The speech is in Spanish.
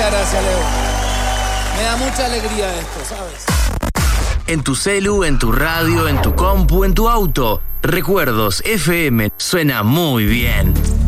Muchas gracias, Leo. Me da mucha alegría esto, ¿sabes? En tu celu, en tu radio, en tu compu, en tu auto. Recuerdos FM suena muy bien.